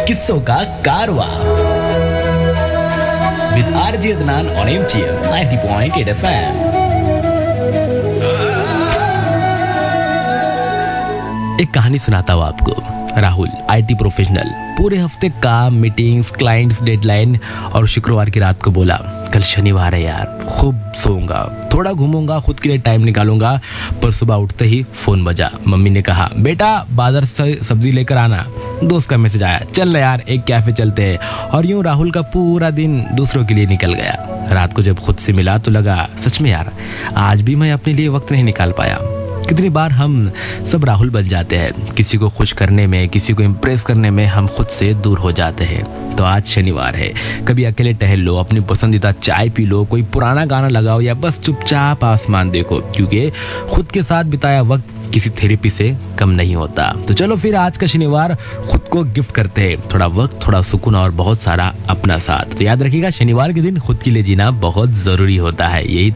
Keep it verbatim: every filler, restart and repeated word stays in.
किस्सों का कारवां with RJ Adnan on MGM ninety point eight FM. एक कहानी सुनाता हूँ आपको। राहुल आईटी प्रोफेशनल पूरे हफ्ते काम, मीटिंग्स, क्लाइंट्स, डेडलाइन और शुक्रवार की रात को बोला कल शनिवार है यार, खूब सोऊंगा, थोड़ा घूमूंगा, खुद के लिए टाइम निकालूंगा। पर सुबह उठते ही फोन बजा। मम्मी ने कहा बेटा बाजार से सब्जी लेकर आना। दोस्त का मैसेज आया चल ना यार एक कैफे चलते हैं। और यूं राहुल का पूरा दिन दूसरों के लिए निकल गया। रात को जब खुद से मिला तो लगा सच में यार आज भी मैं अपने लिए वक्त नहीं निकाल पाया। कितनी बार हम सब राहुल बन जाते हैं। किसी को खुश करने में, किसी को इम्प्रेस करने में हम खुद से दूर हो जाते हैं। तो आज शनिवार है, कभी अकेले टहल लो, अपनी पसंदीदा चाय पी लो, कोई पुराना गाना लगाओ या बस चुपचाप आसमान देखो, क्योंकि खुद के साथ बिताया वक्त किसी थेरेपी से कम नहीं होता। तो चलो फिर आज का शनिवार खुद को गिफ्ट करते हैं, थोड़ा वक्त, थोड़ा सुकून और बहुत सारा अपना साथ। तो याद रखिएगा शनिवार के दिन खुद के लिए जीना बहुत जरूरी होता है। यही